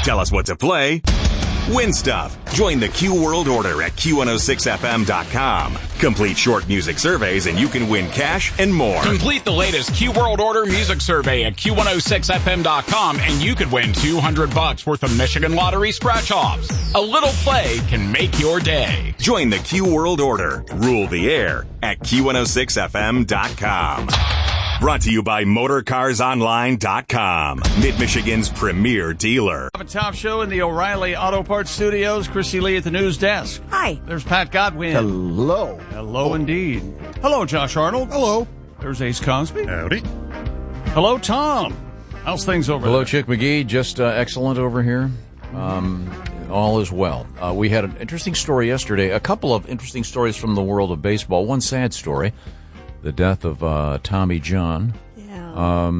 Tell us what to play. Win stuff. Join the Q World Order at Q106FM.com. Complete short music surveys and you can win cash and more. Complete the latest Q World Order music survey at Q106FM.com and you could win $200 worth of Michigan Lottery scratch-offs. A little play can make your day. Join the Q World Order. Rule the air at Q106FM.com. Brought to you by MotorCarsOnline.com, Mid-Michigan's premier dealer. A top show in the O'Reilly Auto Parts Studios. Chrissy Lee at the news desk. Hi. There's Pat Godwin. Hello. Hello indeed. Hello, Josh Arnold. Hello. There's Ace Cosby. Howdy. Hello, Tom. How's things over Hello, there? Chick McGee. Just excellent over here. All is well. We had an interesting story yesterday. A couple of interesting stories from the world of baseball. One sad story. The death of Tommy John. Yeah.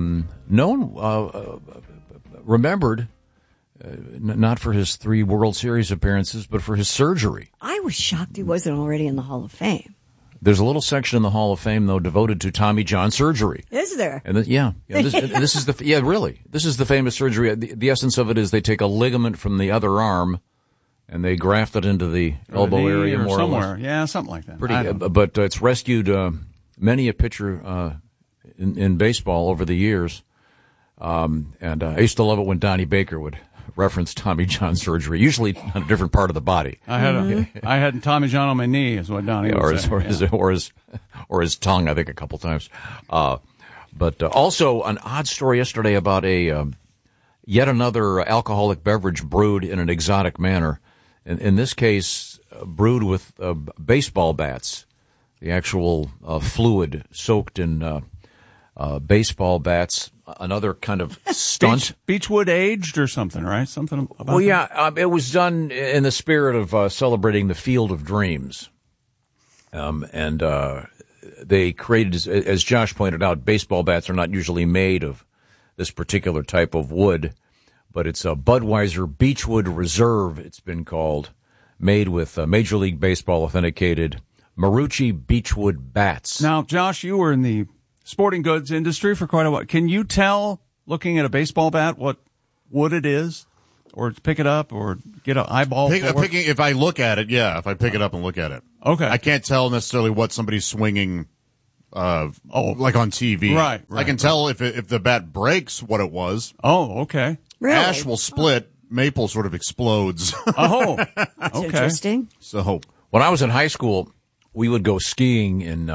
Remembered not for his 3 World Series appearances, but for his surgery. I was shocked he wasn't already in the Hall of Fame. There's a little section in the Hall of Fame, though, devoted to Tommy John surgery. Is there? And this is this is the famous surgery. The essence of it is they take a ligament from the other arm and they graft it into the elbow area, or more somewhere. or less. Yeah, something like that. But it's rescued many a pitcher in baseball over the years. And I used to love it when Donnie Baker would reference Tommy John surgery, usually on a different part of the body. I had Tommy John on my knee, is what Donnie would say. Or his tongue, I think, a couple times. But also an odd story yesterday about yet another alcoholic beverage brewed in an exotic manner. In this case, brewed with baseball bats, the actual fluid soaked in baseball bats. Another kind of stunt. Beechwood aged or something, right? Something about Well, yeah, it was done in the spirit of celebrating the Field of Dreams. And they created, as Josh pointed out, baseball bats are not usually made of this particular type of wood, but it's a Budweiser Beechwood Reserve, it's been called, made with Major League Baseball authenticated Marucci Beechwood bats. Now, Josh, you were in the sporting goods industry for quite a while. Can you tell, looking at a baseball bat, what wood it is? Or pick it up or get an eyeball for it? If I look at it, yeah, if I pick it up and look at it. Okay. I can't tell necessarily what somebody's swinging, like on TV. Right. I can tell if the bat breaks what it was. Oh, okay. Really? Ash will split, maple sort of explodes. Oh, That's okay. interesting. So When I was in high school, we would go skiing in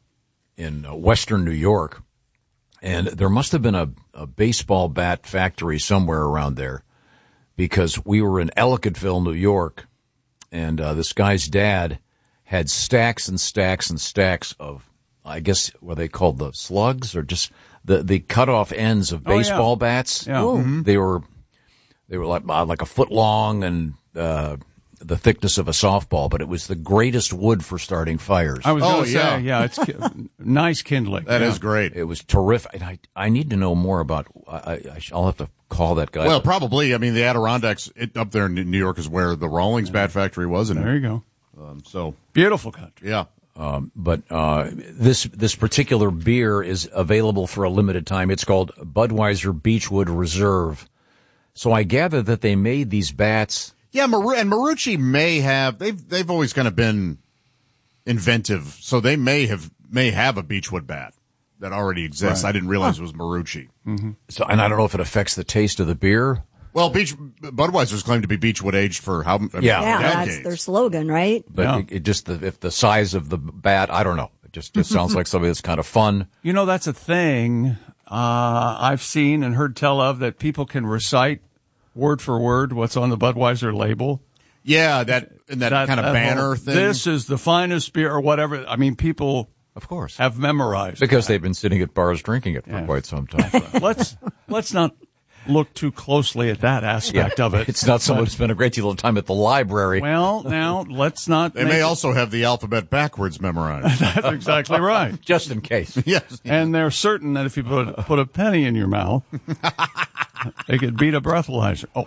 western New York, and there must have been a baseball bat factory somewhere around there, because we were in Ellicottville, New York, and this guy's dad had stacks and stacks and stacks of, I guess, what they called the slugs, or just the cut-off ends of baseball bats. Yeah. Mm-hmm. They were like a foot long and the thickness of a softball, but it was the greatest wood for starting fires. I was going to yeah. say, yeah, it's nice kindling. that is Yeah. great. It was terrific. And I need to know more about. I'll have to call that guy. Well, probably. I mean, the Adirondacks up there in New York is where the Rawlings bat factory was. There you go. So, Beautiful country. yeah. But this particular beer is available for a limited time. It's called Budweiser Beechwood Reserve. So I gather that they made these bats. Yeah, and Marucci may have, they've always kind of been inventive, so they may have a Beechwood bat that already exists. Right. I didn't realize it was Marucci. So, and I don't know if it affects the taste of the beer. Well, Budweiser's claimed to be Beechwood aged for Yeah, decades. that's their slogan, right? But Yeah. it just if the size of the bat, I don't know. It just sounds like something that's kind of fun. You know, that's a thing I've seen and heard tell of, that people can recite word for word what's on the Budweiser label. Yeah, that kind of banner whole, thing. This is the finest beer or whatever. I mean, people Of course, have memorized because they've been sitting at bars drinking it for quite some time. Let's not look too closely at that aspect of it. It's not someone who spent a great deal of time at the library. Well, now let's not. They may also have the alphabet backwards memorized. That's exactly right. Just in case. Yes. And they're certain that if you put a penny in your mouth, they could beat a breathalyzer. Oh,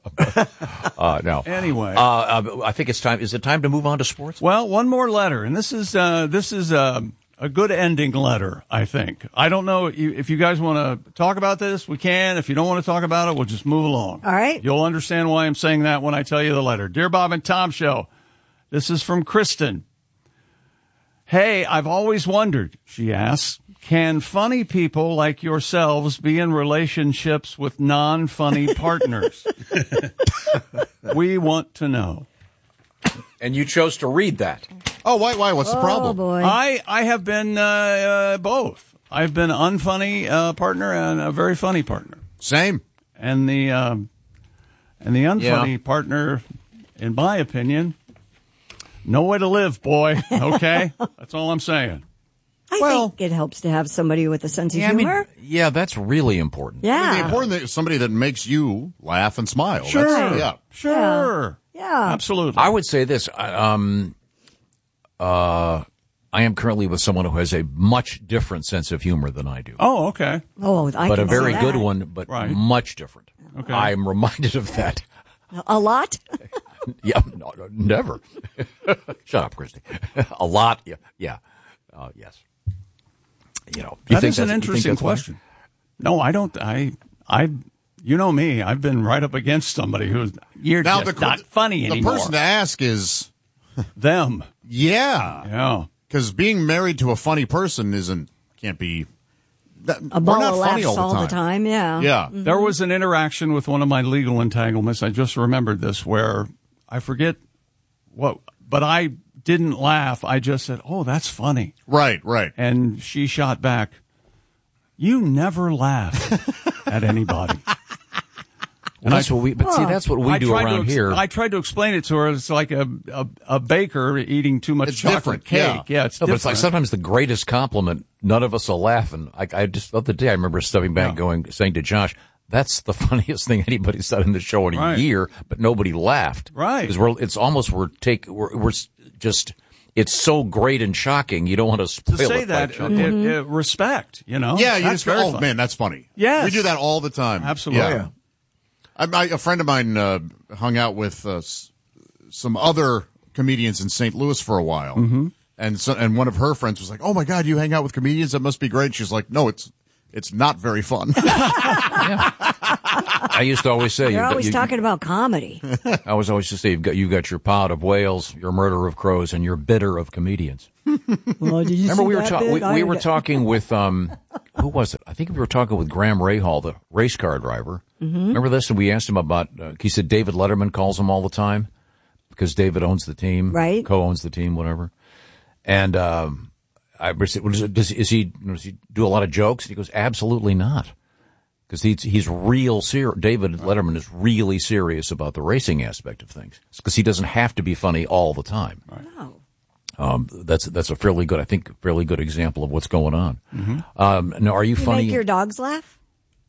No. anyway. I think it's time. Is it time to move on to sports? Well, one more letter, and this is a good ending letter, I think. I don't know if you guys want to talk about this, we can. If you don't want to talk about it, we'll just move along. All right. You'll understand why I'm saying that when I tell you the letter. Dear Bob and Tom Show, this is from Kristen. Hey, I've always wondered, she asks, can funny people like yourselves be in relationships with non-funny partners? We want to know. And you chose to read that. Oh, why? What's the problem? Oh, boy. I have been both. I've been an unfunny partner and a very funny partner. Same. And the unfunny partner, in my opinion, no way to live, boy. Okay? That's all I'm saying. I think it helps to have somebody with a sense of Yeah, humor. That's really important. Yeah. The important thing is somebody that makes you laugh and smile. Sure. That's, Sure. Yeah. Absolutely. I would say this. I am currently with someone who has a much different sense of humor than I do. Oh, okay. Oh, I But can a very see good that. one, but Right. much different. Okay. I'm reminded of that. A lot? Yeah, no, never. Shut up, Christy. A lot. Yeah. Yes. You know, That is an interesting question. No, I don't. You know me. I've been right up against somebody who's Now just not funny the anymore. person to ask is Them. yeah, because being married to a funny person can't be. A ball we're not of funny laughs all the time. Yeah. Yeah. Mm-hmm. There was an interaction with one of my legal entanglements. I just remembered this where I forget what, but I didn't laugh. I just said, "Oh, that's funny." Right. And she shot back, "You never laugh at anybody." Well, that's what we. But see, that's what we do around here. I tried to explain it to her. It's like a baker eating too much It's chocolate different, cake. Yeah, it's No, different. but it's like sometimes the greatest compliment, none of us will laugh. And I just the other day, I remember stepping back, saying to Josh, "That's the funniest thing anybody said in the show in a year," but nobody laughed. Right? Because we're just. It's so great and shocking. You don't want to spoil to say it by that chuckling. respect, you know. Yeah, you That's just go, very "Oh funny. man, that's funny." Yes. We do that all the time. Absolutely. Yeah. A friend of mine hung out with some other comedians in St. Louis for a while, and one of her friends was like, "Oh my God, you hang out with comedians? That must be great." She's like, "No, it's not very fun." I used to always say You're always talking about comedy. I was always to say you've got your pot of whales, your murder of crows, and your bitter of comedians. Well, did you Remember see we were talking with who was it? I think we were talking with Graham Rahal, the race car driver. Mm-hmm. Remember this? And we asked him about. He said David Letterman calls him all the time because David owns the team, right? Co-owns the team, whatever. And I said, does he do a lot of jokes? And he goes, absolutely not. Because he's real serious. David Letterman is really serious about the racing aspect of things. Because he doesn't have to be funny all the time. Right. Oh. That's a fairly good example of what's going on. Mm-hmm. Now, are you funny? Make your dogs laugh?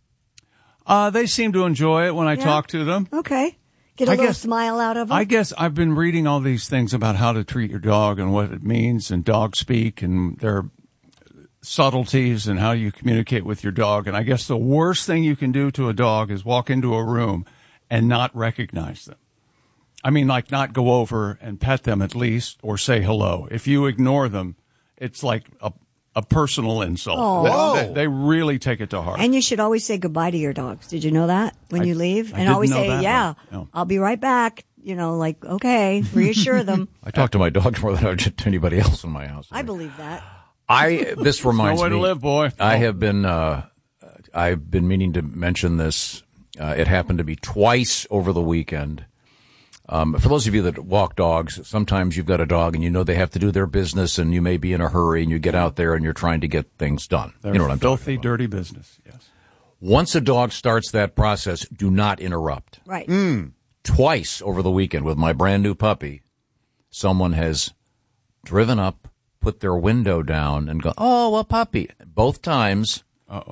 They seem to enjoy it when I talk to them. Okay. Get a little smile out of them? I guess I've been reading all these things about how to treat your dog and what it means and dog speak and their subtleties and how you communicate with your dog. And I guess the worst thing you can do to a dog is walk into a room and not recognize them. I mean, like not go over and pet them at least or say hello. If you ignore them, it's like a personal insult. Oh. They really take it to heart. And you should always say goodbye to your dogs. Did you know that when you leave? I And didn't always know say, that yeah, one. No. I'll be right back. You know, like, okay, reassure them. I talk to my dogs more than I do to anybody else in my house. I believe that. This reminds No way me. to live, boy. I have been. I've been meaning to mention this. It happened to be twice over the weekend. For those of you that walk dogs, sometimes you've got a dog and you know they have to do their business, and you may be in a hurry, and you get out there and you're trying to get things done. They're you know what I'm filthy, talking about. dirty business. Yes. Once a dog starts that process, do not interrupt. Right. Twice over the weekend with my brand new puppy, someone has driven up, put their window down, and go, "Oh, well, puppy." Both times,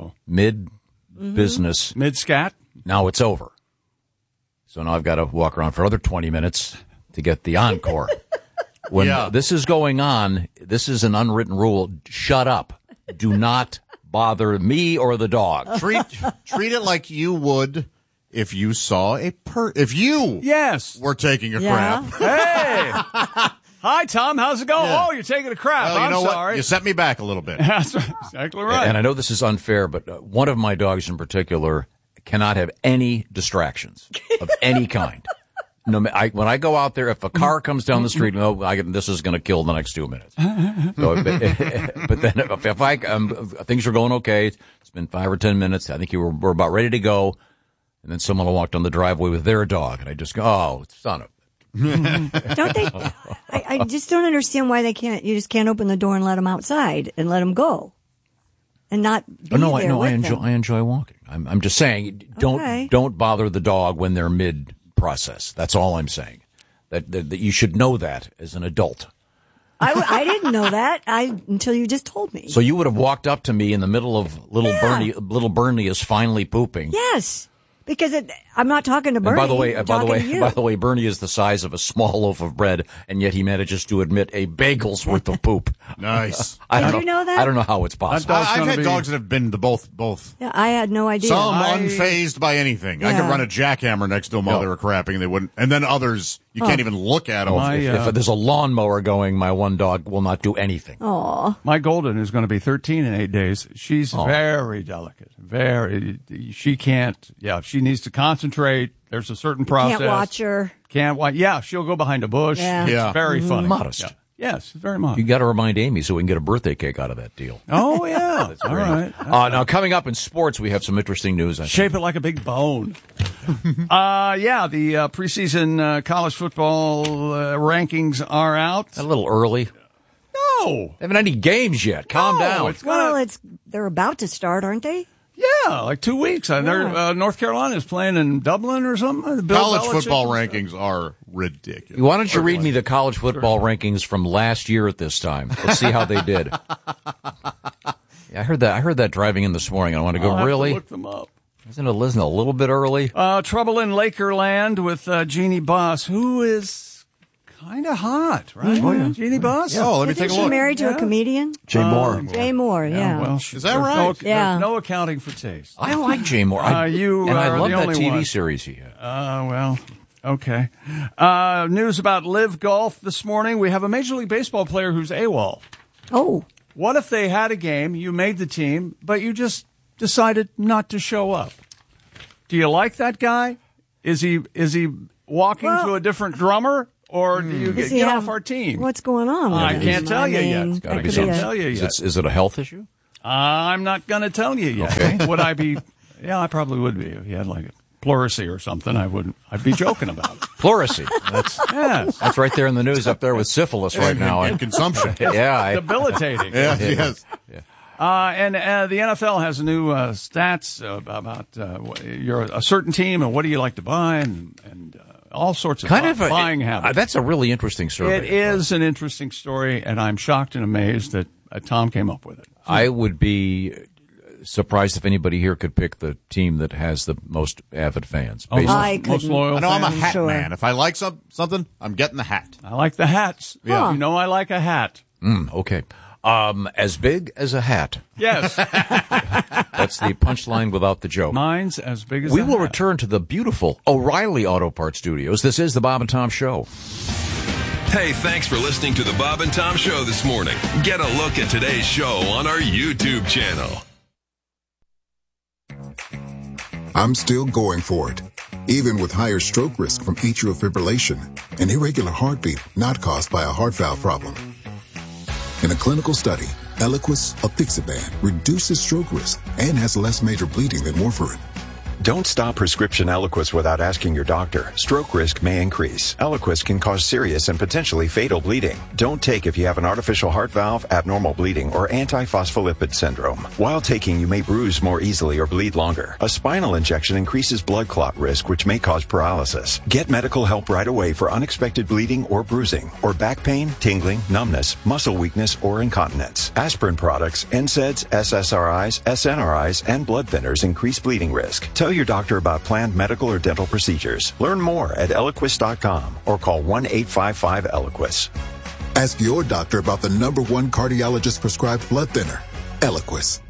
mid-business. Mid-scat? Now it's over. So now I've got to walk around for another 20 minutes to get the encore. When this is going on, this is an unwritten rule. Shut up. Do not bother me or the dog. Treat it like you would if you saw if you Yes. were taking a Yeah. crap. Hey! Hi, Tom. How's it going? Yeah. Oh, you're taking a crap. Well, you I'm know sorry. what? You set me back a little bit. That's exactly right. And I know this is unfair, but one of my dogs in particular cannot have any distractions of any kind. No, when I go out there, if a car comes down the street, this is going to kill the next 2 minutes. So, but then if things are going okay, it's been 5 or 10 minutes. I think we're about ready to go, and then someone will walk down the driveway with their dog, and I just go, "Oh, son of." Don't they? I just don't understand why they can't. You just can't open the door and let them outside and let them go, and not be there with them. I enjoy walking. I'm just saying, don't bother the dog when they're mid process. That's all I'm saying. That you should know that as an adult. I didn't know that until you just told me. So you would have walked up to me in the middle of little Bernie is finally pooping. Yes. Because I'm not talking to Bernie. And by the way, Bernie is the size of a small loaf of bread, and yet he manages to admit a bagel's worth of poop. Nice. Did you know that? I don't know how it's possible. I've had dogs that have been both. Yeah, I had no idea. Some unfazed by anything. Yeah. I could run a jackhammer next to them while they were crapping, and they wouldn't. And then others, you can't even look at them. If there's a lawnmower going, my one dog will not do anything. Aw. My Golden is going to be 13 in 8 days. She's very delicate. She can't. Yeah, she needs to concentrate. There's a certain process. Can't watch her. Can't watch. Yeah, she'll go behind a bush. Yeah. It's very funny. Modest. Yeah. Yes, very modest. You got to remind Amy so we can get a birthday cake out of that deal. Oh, yeah. All right. Now, coming up in sports, we have some interesting news. Shape it like a big bone. The preseason college football rankings are out. A little early. No. They haven't any games yet. Calm down. They're about to start, aren't they? Yeah, like 2 weeks. North Carolina is playing in Dublin or something. College football rankings are ridiculous. Why don't you read me the college football rankings from last year at this time? Let's see how they did. I heard that driving in this morning. I want to go, really? Look them up. Isn't it a little bit early? Trouble in Lakerland with Jeannie Buss, who is kind of hot, right? Oh, yeah. Jeannie Buss? Yeah. Oh, let me take a look. Is she married to a comedian? Jay Moore. Jay Moore, yeah. Well, is that right? There's no accounting for taste. I like Jay Moore. I love that TV one. series he had. Okay. News about Live Golf this morning. We have a Major League Baseball player who's AWOL. Oh. What if they had a game, you made the team, but you just decided not to show up? Do you like that guy? Is he walking to a different drummer? Or do you get off our team? What's going on? I can't tell you yet. I can't tell you yet. Is it a health issue? I'm not going to tell you yet. Okay. Would I be? Yeah, I probably would be. If he had like a pleurisy or something, I wouldn't. I'd be joking about it. Pleurisy. That's right there in the news up there with syphilis right now. And consumption. Debilitating. Yes. And the NFL has new stats about you're a certain team and what do you like to buy and all sorts of buying habits. That's a really interesting survey. It is an interesting story, and I'm shocked and amazed that Tom came up with it. I would be surprised if anybody here could pick the team that has the most avid fans. Most loyal. I know I'm a fans. hat man. If I like something, I'm getting the hat. I like the hats. Yeah. You know I like a hat. Okay. As big as a hat. Yes. That's the punchline without the joke. Mine's as big as We a will hat. return to the beautiful O'Reilly Auto Parts Studios. This is the Bob and Tom Show. Hey, thanks for listening to the Bob and Tom Show this morning. Get a look at today's show on our YouTube channel. I'm still going for it, even with higher stroke risk from atrial fibrillation, an irregular heartbeat not caused by a heart valve problem. In a clinical study, Eliquis, apixaban, reduces stroke risk and has less major bleeding than warfarin. Don't stop prescription Eliquis without asking your doctor. Stroke risk may increase. Eliquis can cause serious and potentially fatal bleeding. Don't take if you have an artificial heart valve, abnormal bleeding, or antiphospholipid syndrome. While taking, you may bruise more easily or bleed longer. A spinal injection increases blood clot risk, which may cause paralysis. Get medical help right away for unexpected bleeding or bruising, or back pain, tingling, numbness, muscle weakness, or incontinence. Aspirin products, NSAIDs, SSRIs, SNRIs, and blood thinners increase bleeding risk. Tell your doctor about planned medical or dental procedures. Learn more at Eliquis.com or call 1-855-ELIQUIS. Ask your doctor about the #1 cardiologist prescribed blood thinner, Eliquis.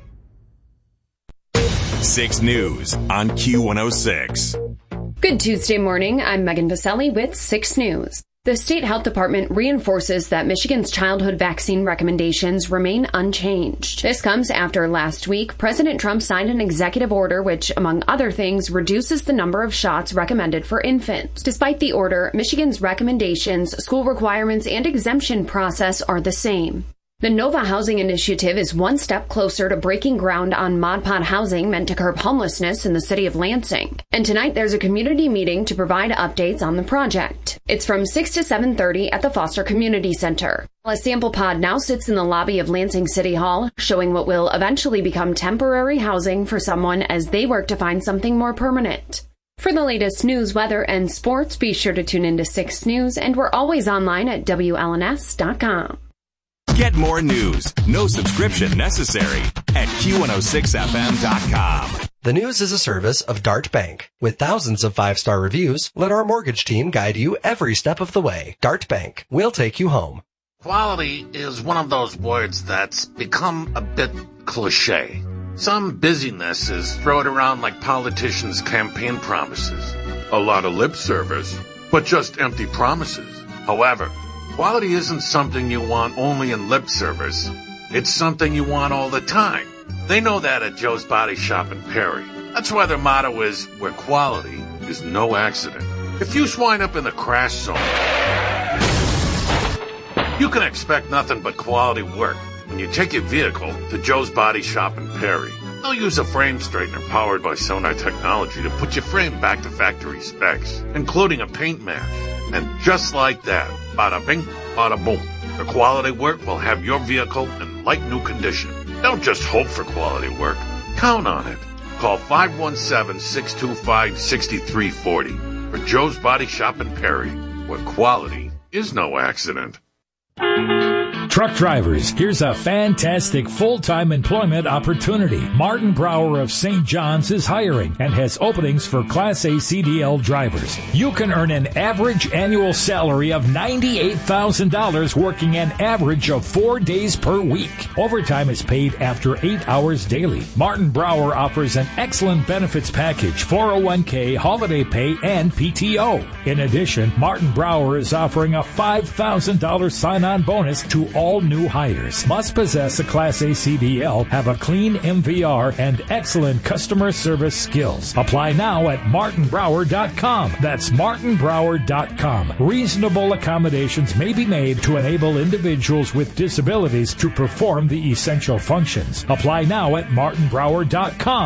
6 News on Q106. Good Tuesday morning. I'm Megan Baselli with 6 News. The state health department reinforces that Michigan's childhood vaccine recommendations remain unchanged. This comes after last week, President Trump signed an executive order which, among other things, reduces the number of shots recommended for infants. Despite the order, Michigan's recommendations, school requirements, and exemption process are the same. The Nova Housing Initiative is one step closer to breaking ground on Mod Pod housing meant to curb homelessness in the city of Lansing. And tonight there's a community meeting to provide updates on the project. It's from 6 to 7:30 at the Foster Community Center. A sample pod now sits in the lobby of Lansing City Hall, showing what will eventually become temporary housing for someone as they work to find something more permanent. For the latest news, weather, and sports, be sure to tune into 6 News, and we're always online at WLNS.com. Get more news, no subscription necessary, at Q106FM.com. The News is a service of Dart Bank. With thousands of 5-star reviews, let our mortgage team guide you every step of the way. Dart Bank. We'll take you home. Quality is one of those words that's become a bit cliche. Some busyness is thrown around like politicians' campaign promises. A lot of lip service, but just empty promises. However, quality isn't something you want only in lip service. It's something you want all the time. They know that at Joe's Body Shop in Perry. That's why their motto is, where quality is no accident. If you wind up in the crash zone, you can expect nothing but quality work when you take your vehicle to Joe's Body Shop in Perry. They'll use a frame straightener powered by Sonar technology to put your frame back to factory specs, including a paint match. And just like that, bada bing, bada boom, the quality work will have your vehicle in like new condition. Don't just hope for quality work. Count on it. Call 517-625-6340 for Joe's Body Shop in Perry, where quality is no accident. Truck drivers, here's a fantastic full-time employment opportunity. Martin Brower of St. John's is hiring and has openings for Class A CDL drivers. You can earn an average annual salary of $98,000 working an average of 4 days per week. Overtime is paid after 8 hours daily. Martin Brower offers an excellent benefits package, 401k, holiday pay, and PTO. In addition, Martin Brower is offering a $5,000 sign-on bonus to all new hires. Must possess a Class A CDL, have a clean MVR, and excellent customer service skills. Apply now at martinbrower.com. That's martinbrower.com. Reasonable accommodations may be made to enable individuals with disabilities to perform the essential functions. Apply now at martinbrower.com.